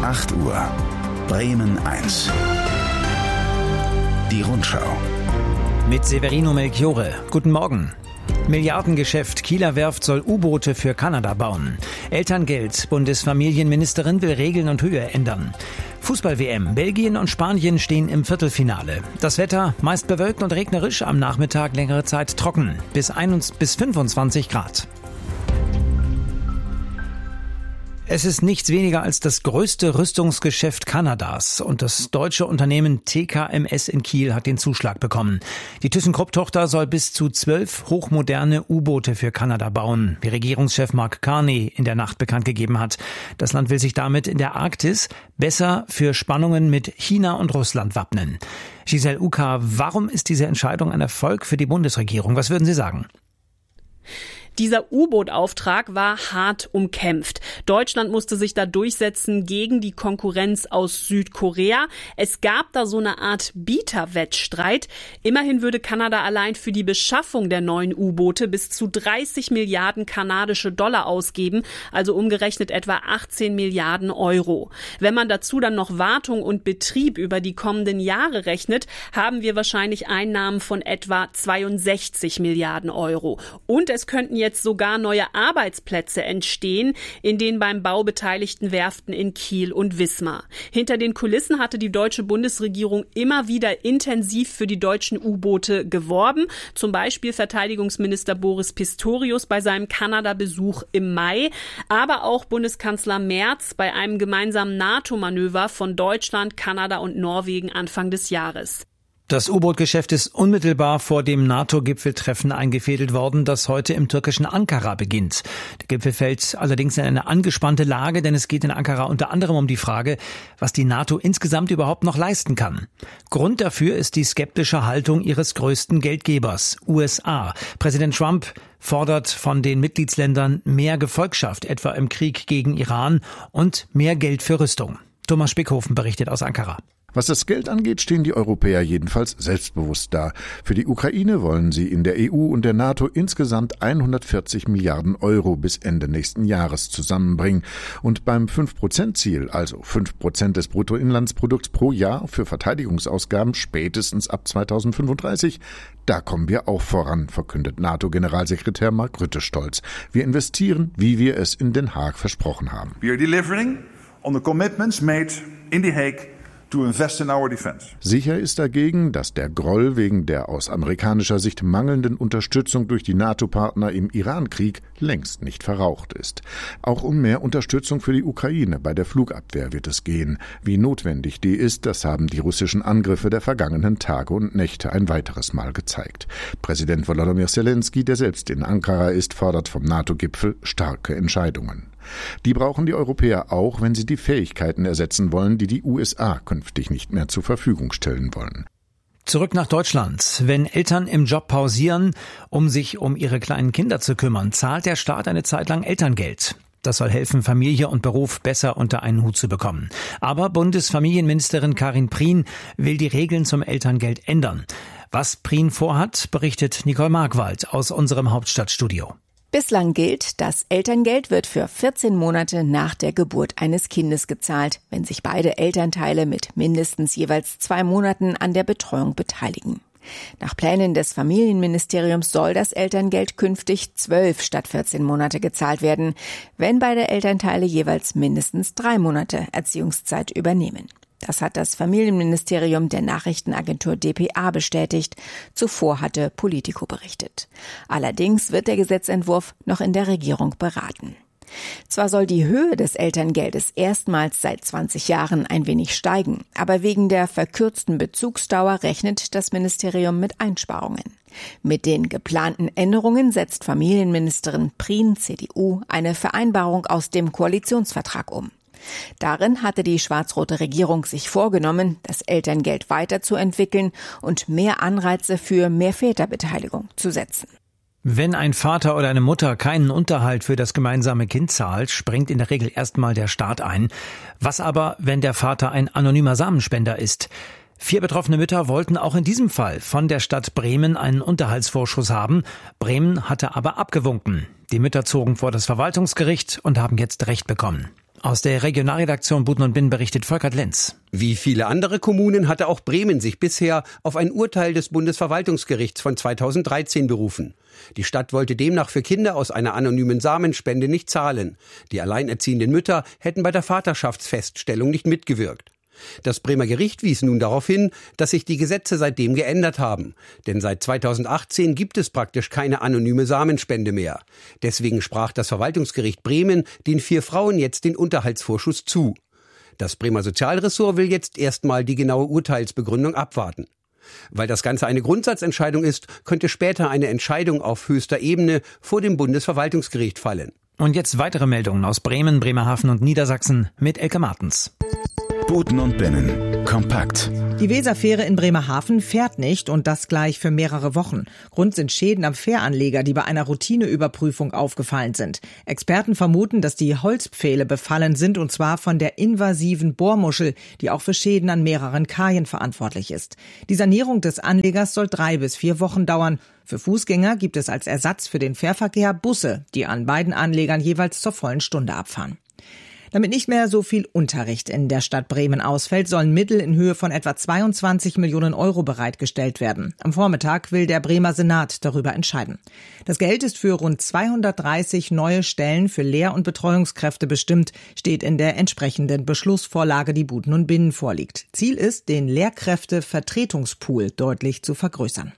8 Uhr. Bremen 1. Die Rundschau. Mit Severino Melchiorre. Guten Morgen. Milliardengeschäft. Kieler Werft soll U-Boote für Kanada bauen. Elterngeld. Bundesfamilienministerin will Regeln und Höhe ändern. Fußball-WM. Belgien und Spanien stehen im Viertelfinale. Das Wetter meist bewölkt und regnerisch, am Nachmittag längere Zeit trocken. Bis 25 Grad. Es ist nichts weniger als das größte Rüstungsgeschäft Kanadas und das deutsche Unternehmen TKMS in Kiel hat den Zuschlag bekommen. Die ThyssenKrupp-Tochter soll bis zu 12 hochmoderne U-Boote für Kanada bauen, wie Regierungschef Mark Carney in der Nacht bekannt gegeben hat. Das Land will sich damit in der Arktis besser für Spannungen mit China und Russland wappnen. Giselle Uka, warum ist diese Entscheidung ein Erfolg für die Bundesregierung? Was würden Sie sagen? Dieser U-Boot-Auftrag war hart umkämpft. Deutschland musste sich da durchsetzen gegen die Konkurrenz aus Südkorea. Es gab da so eine Art Bieterwettstreit. Immerhin würde Kanada allein für die Beschaffung der neuen U-Boote bis zu 30 Milliarden kanadische Dollar ausgeben, also umgerechnet etwa 18 Milliarden Euro. Wenn man dazu dann noch Wartung und Betrieb über die kommenden Jahre rechnet, haben wir wahrscheinlich Einnahmen von etwa 62 Milliarden Euro. Und es könnten jetzt sogar neue Arbeitsplätze entstehen in den beim Bau beteiligten Werften in Kiel und Wismar. Hinter den Kulissen hatte die deutsche Bundesregierung immer wieder intensiv für die deutschen U-Boote geworben. Zum Beispiel Verteidigungsminister Boris Pistorius bei seinem Kanada-Besuch im Mai. Aber auch Bundeskanzler Merz bei einem gemeinsamen NATO-Manöver von Deutschland, Kanada und Norwegen Anfang des Jahres. Das U-Boot-Geschäft ist unmittelbar vor dem NATO-Gipfeltreffen eingefädelt worden, das heute im türkischen Ankara beginnt. Der Gipfel fällt allerdings in eine angespannte Lage, denn es geht in Ankara unter anderem um die Frage, was die NATO insgesamt überhaupt noch leisten kann. Grund dafür ist die skeptische Haltung ihres größten Geldgebers, USA. Präsident Trump fordert von den Mitgliedsländern mehr Gefolgschaft, etwa im Krieg gegen Iran, und mehr Geld für Rüstung. Thomas Spickhofen berichtet aus Ankara. Was das Geld angeht, stehen die Europäer jedenfalls selbstbewusst da. Für die Ukraine wollen sie in der EU und der NATO insgesamt 140 Milliarden Euro bis Ende nächsten Jahres zusammenbringen. Und beim 5%-Ziel, also 5% des Bruttoinlandsprodukts pro Jahr für Verteidigungsausgaben spätestens ab 2035, da kommen wir auch voran, verkündet NATO-Generalsekretär Mark Rutte stolz. Wir investieren, wie wir es in Den Haag versprochen haben. We are delivering on the commitments made in The Hague to invest in our defense. Sicher ist dagegen, dass der Groll wegen der aus amerikanischer Sicht mangelnden Unterstützung durch die NATO-Partner im Iran-Krieg längst nicht verraucht ist. Auch um mehr Unterstützung für die Ukraine bei der Flugabwehr wird es gehen. Wie notwendig die ist, das haben die russischen Angriffe der vergangenen Tage und Nächte ein weiteres Mal gezeigt. Präsident Volodymyr Zelensky, der selbst in Ankara ist, fordert vom NATO-Gipfel starke Entscheidungen. Die brauchen die Europäer auch, wenn sie die Fähigkeiten ersetzen wollen, die die USA künftig nicht mehr zur Verfügung stellen wollen. Zurück nach Deutschland. Wenn Eltern im Job pausieren, um sich um ihre kleinen Kinder zu kümmern, zahlt der Staat eine Zeit lang Elterngeld. Das soll helfen, Familie und Beruf besser unter einen Hut zu bekommen. Aber Bundesfamilienministerin Karin Prien will die Regeln zum Elterngeld ändern. Was Prien vorhat, berichtet Nicole Markwald aus unserem Hauptstadtstudio. Bislang gilt, das Elterngeld wird für 14 Monate nach der Geburt eines Kindes gezahlt, wenn sich beide Elternteile mit mindestens jeweils 2 Monaten an der Betreuung beteiligen. Nach Plänen des Familienministeriums soll das Elterngeld künftig 12 statt 14 Monate gezahlt werden, wenn beide Elternteile jeweils mindestens 3 Monate Erziehungszeit übernehmen. Das hat das Familienministerium der Nachrichtenagentur dpa bestätigt. Zuvor hatte Politico berichtet. Allerdings wird der Gesetzentwurf noch in der Regierung beraten. Zwar soll die Höhe des Elterngeldes erstmals seit 20 Jahren ein wenig steigen, aber wegen der verkürzten Bezugsdauer rechnet das Ministerium mit Einsparungen. Mit den geplanten Änderungen setzt Familienministerin Prien, CDU, eine Vereinbarung aus dem Koalitionsvertrag um. Darin hatte die schwarz-rote Regierung sich vorgenommen, das Elterngeld weiterzuentwickeln und mehr Anreize für mehr Väterbeteiligung zu setzen. Wenn ein Vater oder eine Mutter keinen Unterhalt für das gemeinsame Kind zahlt, springt in der Regel erstmal der Staat ein. Was aber, wenn der Vater ein anonymer Samenspender ist? 4 betroffene Mütter wollten auch in diesem Fall von der Stadt Bremen einen Unterhaltsvorschuss haben. Bremen hatte aber abgewunken. Die Mütter zogen vor das Verwaltungsgericht und haben jetzt Recht bekommen. Aus der Regionalredaktion Buten und Binn berichtet Volkert Lenz. Wie viele andere Kommunen hatte auch Bremen sich bisher auf ein Urteil des Bundesverwaltungsgerichts von 2013 berufen. Die Stadt wollte demnach für Kinder aus einer anonymen Samenspende nicht zahlen. Die alleinerziehenden Mütter hätten bei der Vaterschaftsfeststellung nicht mitgewirkt. Das Bremer Gericht wies nun darauf hin, dass sich die Gesetze seitdem geändert haben. Denn seit 2018 gibt es praktisch keine anonyme Samenspende mehr. Deswegen sprach das Verwaltungsgericht Bremen den 4 Frauen jetzt den Unterhaltsvorschuss zu. Das Bremer Sozialressort will jetzt erstmal die genaue Urteilsbegründung abwarten. Weil das Ganze eine Grundsatzentscheidung ist, könnte später eine Entscheidung auf höchster Ebene vor dem Bundesverwaltungsgericht fallen. Und jetzt weitere Meldungen aus Bremen, Bremerhaven und Niedersachsen mit Elke Martens. Buten und Binnen. Kompakt. Die Weserfähre in Bremerhaven fährt nicht und das gleich für mehrere Wochen. Grund sind Schäden am Fähranleger, die bei einer Routineüberprüfung aufgefallen sind. Experten vermuten, dass die Holzpfähle befallen sind und zwar von der invasiven Bohrmuschel, die auch für Schäden an mehreren Kajen verantwortlich ist. Die Sanierung des Anlegers soll 3 bis 4 Wochen dauern. Für Fußgänger gibt es als Ersatz für den Fährverkehr Busse, die an beiden Anlegern jeweils zur vollen Stunde abfahren. Damit nicht mehr so viel Unterricht in der Stadt Bremen ausfällt, sollen Mittel in Höhe von etwa 22 Millionen Euro bereitgestellt werden. Am Vormittag will der Bremer Senat darüber entscheiden. Das Geld ist für rund 230 neue Stellen für Lehr- und Betreuungskräfte bestimmt, steht in der entsprechenden Beschlussvorlage, die Buten und Binnen vorliegt. Ziel ist, den Lehrkräftevertretungspool deutlich zu vergrößern.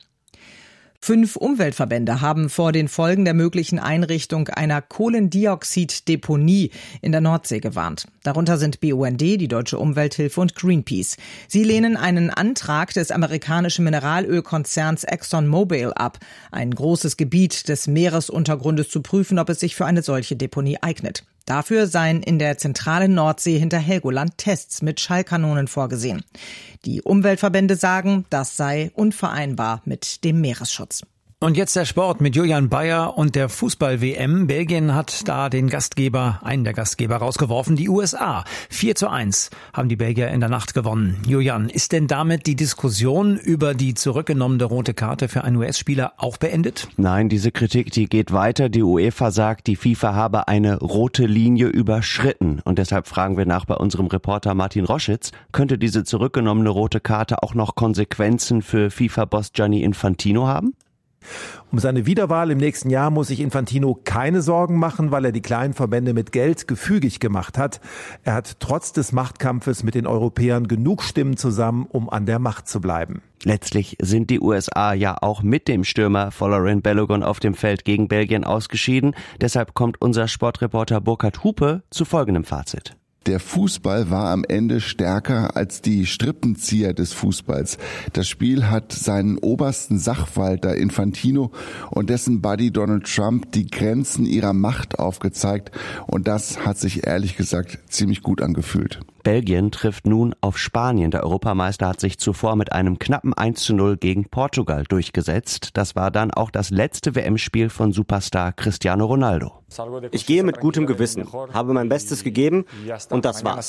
5 Umweltverbände haben vor den Folgen der möglichen Einrichtung einer Kohlendioxiddeponie in der Nordsee gewarnt. Darunter sind BUND, die Deutsche Umwelthilfe und Greenpeace. Sie lehnen einen Antrag des amerikanischen Mineralölkonzerns ExxonMobil ab, ein großes Gebiet des Meeresuntergrundes zu prüfen, ob es sich für eine solche Deponie eignet. Dafür seien in der zentralen Nordsee hinter Helgoland Tests mit Schallkanonen vorgesehen. Die Umweltverbände sagen, das sei unvereinbar mit dem Meeresschutz. Und jetzt der Sport mit Julian Bayer und der Fußball-WM. Belgien hat da einen der Gastgeber rausgeworfen, die USA. 4:1 haben die Belgier in der Nacht gewonnen. Julian, ist denn damit die Diskussion über die zurückgenommene rote Karte für einen US-Spieler auch beendet? Nein, diese Kritik, die geht weiter. Die UEFA sagt, die FIFA habe eine rote Linie überschritten. Und deshalb fragen wir nach bei unserem Reporter Martin Roschitz, könnte diese zurückgenommene rote Karte auch noch Konsequenzen für FIFA-Boss Gianni Infantino haben? Um seine Wiederwahl im nächsten Jahr muss sich Infantino keine Sorgen machen, weil er die kleinen Verbände mit Geld gefügig gemacht hat. Er hat trotz des Machtkampfes mit den Europäern genug Stimmen zusammen, um an der Macht zu bleiben. Letztlich sind die USA ja auch mit dem Stürmer Folarin Balogun auf dem Feld gegen Belgien ausgeschieden. Deshalb kommt unser Sportreporter Burkhard Hupe zu folgendem Fazit. Der Fußball war am Ende stärker als die Strippenzieher des Fußballs. Das Spiel hat seinen obersten Sachwalter Infantino und dessen Buddy Donald Trump die Grenzen ihrer Macht aufgezeigt. Und das hat sich ehrlich gesagt ziemlich gut angefühlt. Belgien trifft nun auf Spanien. Der Europameister hat sich zuvor mit einem knappen 1:0 gegen Portugal durchgesetzt. Das war dann auch das letzte WM-Spiel von Superstar Cristiano Ronaldo. Ich gehe mit gutem Gewissen, habe mein Bestes gegeben und das war's.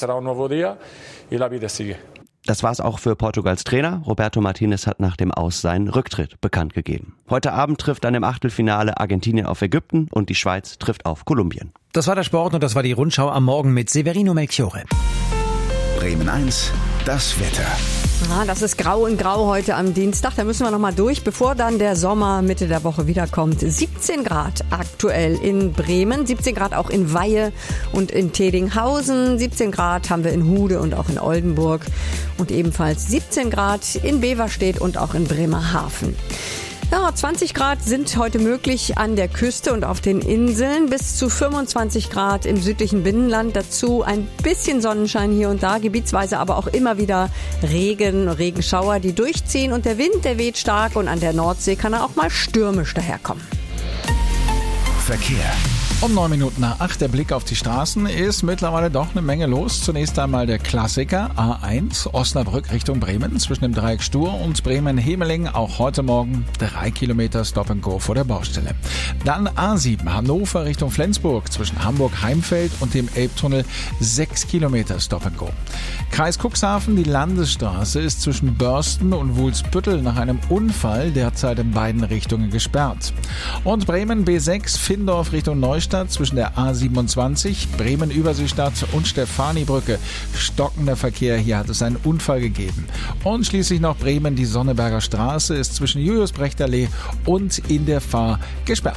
Das war's auch für Portugals Trainer. Roberto Martinez hat nach dem Aus seinen Rücktritt bekannt gegeben. Heute Abend trifft dann im Achtelfinale Argentinien auf Ägypten und die Schweiz trifft auf Kolumbien. Das war der Sport und das war die Rundschau am Morgen mit Severino Melchiorre. Bremen 1, das Wetter. Das ist grau in grau heute am Dienstag. Da müssen wir noch mal durch, bevor dann der Sommer Mitte der Woche wiederkommt. 17 Grad aktuell in Bremen, 17 Grad auch in Weihe und in Tedinghausen. 17 Grad haben wir in Hude und auch in Oldenburg. Und ebenfalls 17 Grad in Beverstedt und auch in Bremerhaven. Ja, 20 Grad sind heute möglich an der Küste und auf den Inseln, bis zu 25 Grad im südlichen Binnenland. Dazu ein bisschen Sonnenschein hier und da, gebietsweise aber auch immer wieder Regen, Regenschauer, die durchziehen. Und der Wind, der weht stark und an der Nordsee kann er auch mal stürmisch daherkommen. Verkehr. Um 8:09 der Blick auf die Straßen, ist mittlerweile doch eine Menge los. Zunächst einmal der Klassiker A1 Osnabrück Richtung Bremen zwischen dem Dreieck Stur und Bremen-Hemeling. Auch heute Morgen 3 Kilometer Stop and Go vor der Baustelle. Dann A7 Hannover Richtung Flensburg zwischen Hamburg-Heimfeld und dem Elbtunnel 6 Kilometer Stop and Go. Kreis Cuxhaven, die Landesstraße ist zwischen Börsten und Wulsbüttel nach einem Unfall derzeit in beiden Richtungen gesperrt. Und Bremen B6 Findorf Richtung Neustadt Neustadt zwischen der A27, Bremen-Überseestadt und Stefanibrücke. Stockender Verkehr, hier hat es einen Unfall gegeben. Und schließlich noch Bremen, die Sonneberger Straße ist zwischen Julius-Brecht-Allee und in der Fahr gesperrt.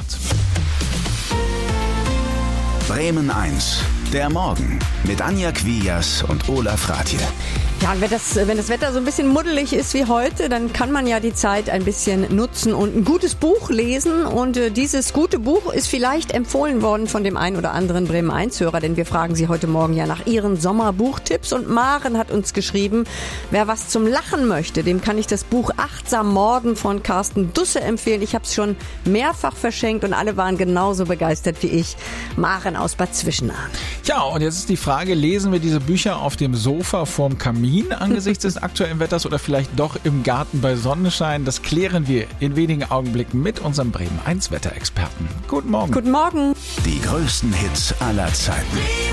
Bremen 1, der Morgen mit Anja Quias und Olaf Rathje. Ja, und wenn das Wetter so ein bisschen muddelig ist wie heute, dann kann man ja die Zeit ein bisschen nutzen und ein gutes Buch lesen. Und dieses gute Buch ist vielleicht empfohlen worden von dem einen oder anderen Bremen 1-Hörer, denn wir fragen Sie heute Morgen ja nach Ihren Sommerbuchtipps. Und Maren hat uns geschrieben, wer was zum Lachen möchte, dem kann ich das Buch Achtsam Morgen von Carsten Dusse empfehlen. Ich habe es schon mehrfach verschenkt und alle waren genauso begeistert wie ich. Maren aus Bad Zwischenahn. Ja, und jetzt ist die Frage, lesen wir diese Bücher auf dem Sofa vorm Kamin angesichts des aktuellen Wetters oder vielleicht doch im Garten bei Sonnenschein? Das klären wir in wenigen Augenblicken mit unserem Bremen 1 Wetterexperten. Guten Morgen. Guten Morgen. Die größten Hits aller Zeiten.